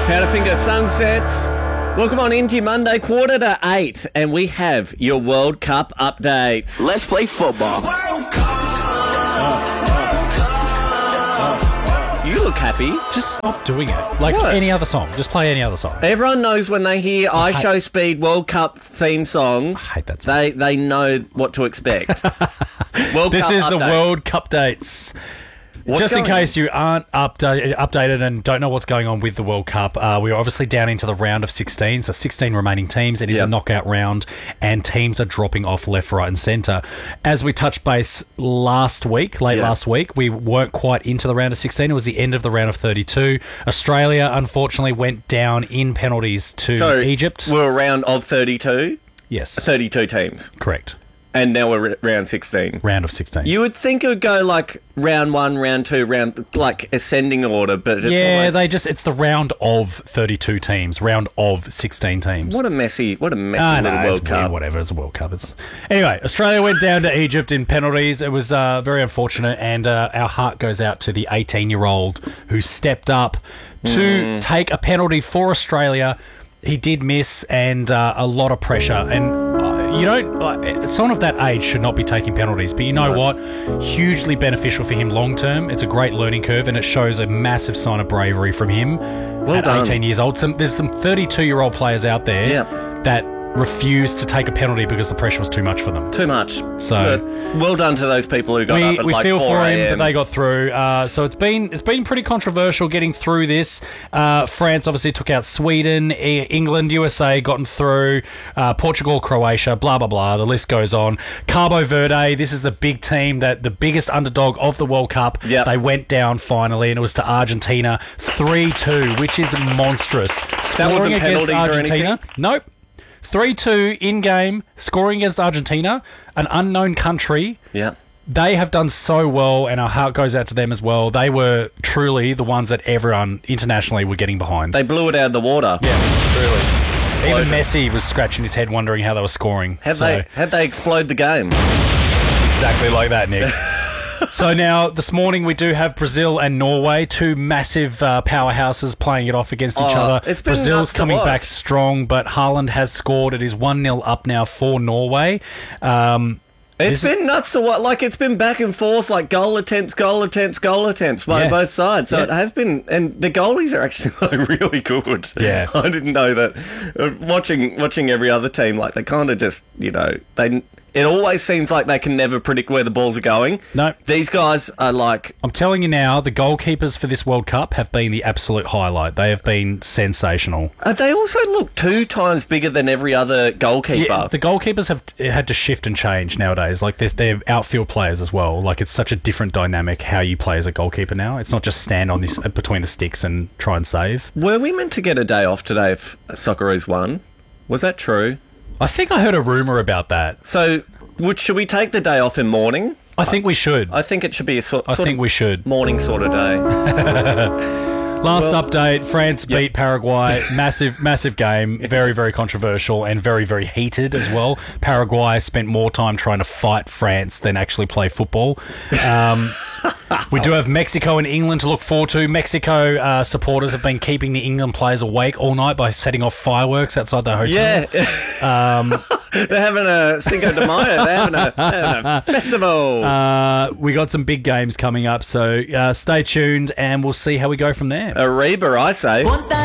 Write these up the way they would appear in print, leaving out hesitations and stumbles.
Powderfinger Sunsets. Welcome on into Monday, 7:45, and we have your World Cup updates. Let's play football. You look happy. Just stop doing it. Like What? any other song. Just play any other song. Everyone knows when they hear I Show Speed World Cup theme song, I hate that song. they know what to expect. World This Cup is the updates. World Cup dates. What's Just in going case you aren't updated and don't know what's going on with the World Cup, we are obviously down into the round of 16, so 16 remaining teams. It is a Yep. knockout round, and teams are dropping off left, right and centre. As we touched base last week, last week, we weren't quite into the round of 16. It was the end of the round of 32. Australia, unfortunately, went down in penalties to Egypt. We're a round of 32, Yes, 32 teams, correct. and now we're round 16. Round of 16. You would think it would go like round 1, round 2, like ascending order, but it's yeah, almost... it's the round of 32 teams, round of 16 teams. What a messy little World it's Cup. weird, whatever, it's a World Cup. Anyway, Australia went down to Egypt in penalties. It was very unfortunate, and our heart goes out to the 18-year-old who stepped up to take a penalty for Australia. He did miss, and a lot of pressure, and someone of that age should not be taking penalties, but you know what? Hugely beneficial for him long term. It's a great learning curve, and it shows a massive sign of bravery from him at done. 18 years old. There's some 32-year-old players out there that refused to take a penalty because the pressure was too much for them. Too much. So- But well done to those people who got up at We like feel 4 for him, a.m. but they got through. So it's been pretty controversial getting through this. France obviously took out Sweden, England, USA gotten through, Portugal, Croatia, blah blah blah. The list goes on. Cabo Verde, this is the big team, the biggest underdog of the World Cup. Yep. They went down finally, and it was to Argentina 3-2, which is monstrous. That wasn't Scoring against penalties or Argentina. anything? Nope. 3-2 in game, scoring against Argentina, an unknown country. Yeah. They have done so well, and our heart goes out to them as well. They were truly the ones that everyone internationally were getting behind. They blew it out of the water. yeah, Truly. even Explosion. Messi was scratching his head wondering how they were scoring. Had they explode the game? Exactly like that, Nick. So now, this morning, we do have Brazil and Norway, two massive powerhouses playing it off against each other. It's been Brazil's nuts to coming watch. back strong, but Haaland has scored. It is 1-0 up now for Norway. It's been nuts to watch. Like, it's been back and forth, like goal attempts by Yeah. both sides. So Yeah. it has been, and the goalies are actually like, really good. Yeah. I didn't know that. Watching every other team, like, they kind of just, it always seems like they can never predict where the balls are going. No. These guys are like, I'm telling you now, the goalkeepers for this World Cup have been the absolute highlight. They have been sensational. they also look 2 times bigger than every other goalkeeper. Yeah, the goalkeepers have had to shift and change nowadays. Like, they're outfield players as well. Like, it's such a different dynamic how you play as a goalkeeper now. It's not just stand on this between the sticks and try and save. Were we meant to get a day off today if Socceroos won? Was that true? I think I heard a rumour about that. So, should we take the day off in morning? I think we should. I think it should be a sort I think of we should. morning sort of day. Last update, France beat Paraguay. Massive game. Very, very controversial and very, very heated as well. Paraguay spent more time trying to fight France than actually play football. We do have Mexico and England to look forward to. Mexico supporters have been keeping the England players awake all night by setting off fireworks outside their hotel. Yeah. They're having a Cinco de Mayo. They're having a festival. We got some big games coming up, so stay tuned and we'll see how we go from there. Ariba, I say.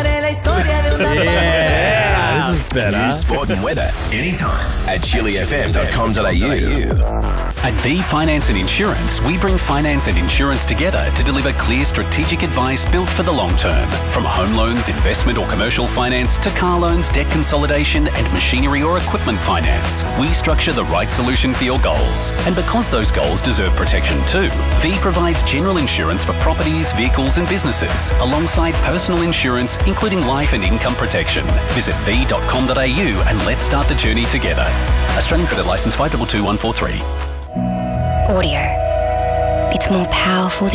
Yeah, this is better. News, sport and weather anytime at chilifm.com.au. At V Finance and Insurance, we bring finance and insurance together to deliver clear strategic advice built for the long term. From home loans, investment or commercial finance to car loans, debt consolidation and machinery or equipment finance, we structure the right solution for your goals. And because those goals deserve protection too, V provides general insurance for properties, vehicles and businesses, alongside personal insurance, including life and income protection. Visit v.com.au and let's start the journey together. Australian Credit Licence 522143. Audio. It's more powerful